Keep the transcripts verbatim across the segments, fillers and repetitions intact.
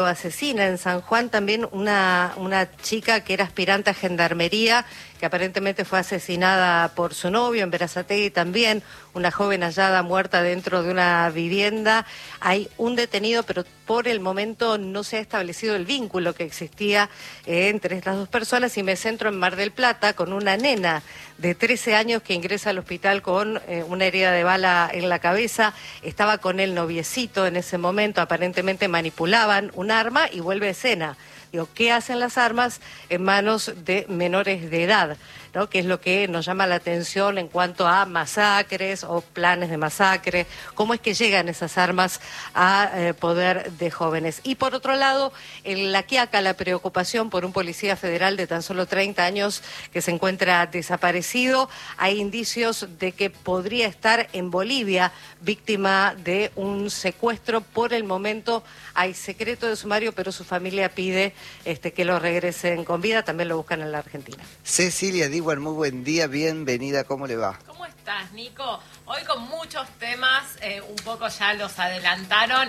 Asesina en San Juan también una, una chica que era aspirante a gendarmería, que aparentemente fue asesinada por su novio. En Berazategui también, una joven hallada muerta dentro de una vivienda. Hay un detenido, pero por el momento no se ha establecido el vínculo que existía eh, entre estas dos personas. Y me centro en Mar del Plata, con una nena de trece años que ingresa al hospital con eh, una herida de bala en la cabeza. Estaba con el noviecito en ese momento, aparentemente manipulaban un arma y vuelve a escena. Digo, ¿qué hacen las armas en manos de menores de edad? ¿No? Que es lo que nos llama la atención en cuanto a masacres o planes de masacre, cómo es que llegan esas armas a eh, poder de jóvenes. Y por otro lado, en La Quiaca, la preocupación por un policía federal de tan solo treinta años que se encuentra desaparecido. Hay indicios de que podría estar en Bolivia, víctima de un secuestro. Por el momento hay secreto de sumario, pero su familia pide este, que lo regresen con vida. También lo buscan en la Argentina. Cecilia Diwan, muy buen día, bienvenida, ¿cómo le va? ¿Cómo estás, Nico? Hoy con muchos temas, eh, un poco ya los adelantaron.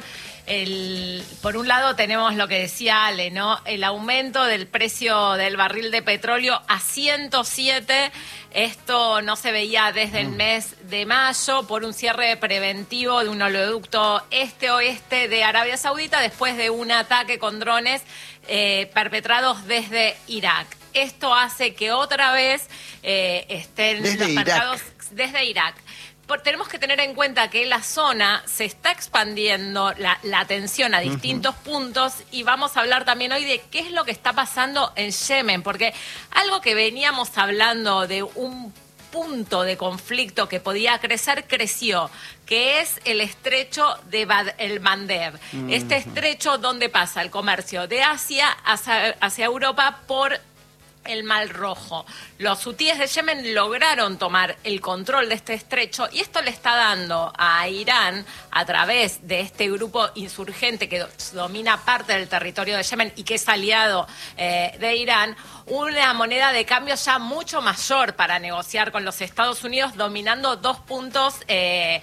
El, por un lado tenemos lo que decía Ale, ¿no? El aumento del precio del barril de petróleo a ciento siete. Esto no se veía desde el mes de mayo por un cierre preventivo de un oleoducto este-oeste de Arabia Saudita después de un ataque con drones eh, perpetrados desde Irak. Esto hace que otra vez eh, estén desde los Irak. mercados desde Irak. Por, tenemos que tener en cuenta que la zona se está expandiendo la, la tensión a distintos uh-huh. puntos, y vamos a hablar también hoy de qué es lo que está pasando en Yemen, porque algo que veníamos hablando de un punto de conflicto que podía crecer, creció, que es el estrecho de Bab el-Mandeb. Uh-huh. Este estrecho donde pasa el comercio de Asia hacia, hacia Europa por el Mar Rojo. Los hutíes de Yemen lograron tomar el control de este estrecho, y esto le está dando a Irán, a través de este grupo insurgente que domina parte del territorio de Yemen y que es aliado eh, de Irán, una moneda de cambio ya mucho mayor para negociar con los Estados Unidos, dominando dos puntos eh,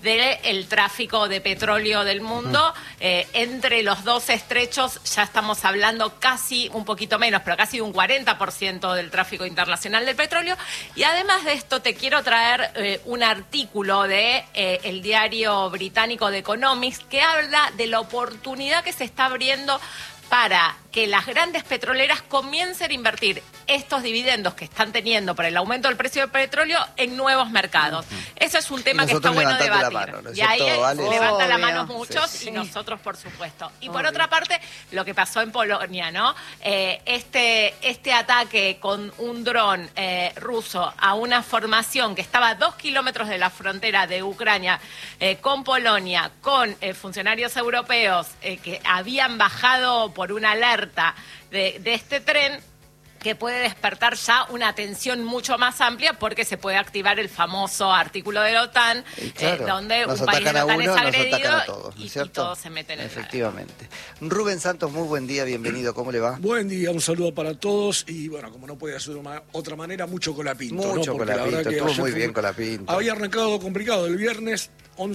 del tráfico de petróleo del mundo. Eh, entre los dos estrechos ya estamos hablando casi, un poquito menos, pero casi de un cuarenta por ciento del tráfico internacional del petróleo. Y además de esto te quiero traer eh, un artículo de eh, el diario británico The Economist, que habla de la oportunidad que se está abriendo para que las grandes petroleras comiencen a invertir estos dividendos que están teniendo por el aumento del precio del petróleo en nuevos mercados. Uh-huh. Eso es un tema que está bueno debatir. Mano, ¿no? Y ahí ¿vale? levanta la mano muchos, sí, sí. y nosotros, por supuesto. Y por Obvio. otra parte, lo que pasó en Polonia, ¿no? Eh, este, este ataque con un dron eh, ruso a una formación que estaba a dos kilómetros de la frontera de Ucrania eh, con Polonia, con eh, funcionarios europeos eh, que habían bajado por una alerta de, de este tren, que puede despertar ya una tensión mucho más amplia, porque se puede activar el famoso artículo de la OTAN, claro, eh, donde un país de la OTAN es agredido todos, ¿no es cierto? Y, y todos se meten en el Efectivamente. Rubén Santos, muy buen día, bienvenido, ¿cómo le va? Buen día, un saludo para todos, y bueno, como no puede ser de otra manera, mucho Colapinto. Mucho ¿no? Colapinto, estuvo muy bien Colapinto. Había arrancado complicado el viernes,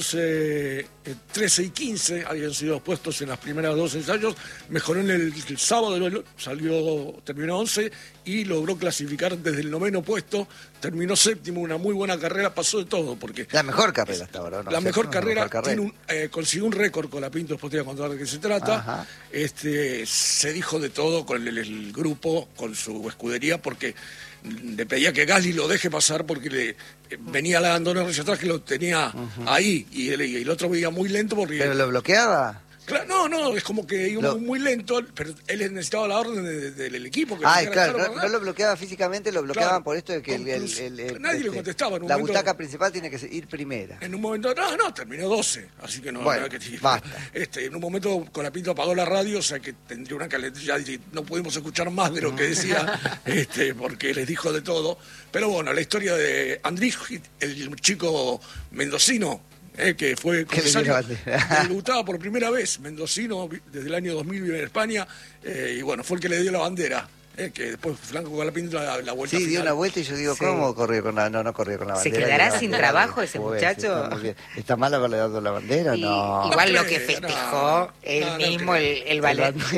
once, trece y quince habían sido puestos en las primeras dos ensayos, mejoró en el, el sábado, salió, terminó once y logró clasificar desde el noveno puesto, terminó séptimo, una muy buena carrera, pasó de todo, porque... La mejor carrera hasta ahora, ¿no? La mejor no, carrera, mejor carrera. Tiene un, eh, consiguió un récord con la Pinto, después te voy a contar de qué se trata. Ajá. Este, se dijo de todo con el, el grupo, con su escudería, porque le pedía que Gasly lo deje pasar porque le venía la Andorra hacia atrás, que lo tenía uh-huh. ahí, y el, y el otro veía muy lento porque... ¿Pero lo bloqueaba? Claro, no, no, es como que iba lo... muy lento, pero él necesitaba la orden del de, de, de equipo. Que Ay, claro, no, no lo bloqueaba físicamente, lo bloqueaban claro, por esto de que el, el, el, el, nadie este, le contestaba. En un la momento, butaca principal tiene que ir primera. En un momento, no, no, terminó doce, así que no, bueno, nada que basta. Este, en un momento Colapinto apagó la radio, o sea que tendría una calentilla, ya no pudimos escuchar más de lo que decía, este, porque les dijo de todo. Pero bueno, la historia de Andrés, el chico mendocino, Eh, que fue comisario, debutaba por primera vez, mendocino, desde el año dos mil vive en España, eh, y bueno, fue el que le dio la bandera Eh, que después Franco Colapinto la, la vuelta Sí, final. dio una vuelta y yo digo, Sí. ¿cómo corrió con la, no, no corrió con la ¿Se bandera? quedará Digo, sin "Ah, trabajo mira, ese pues, muchacho?" Está, muy bien. ¿Está mal haberle dado la bandera? Y- No. igual No lo que creo, festejó no, él no, no mismo, creo. el, el ballet.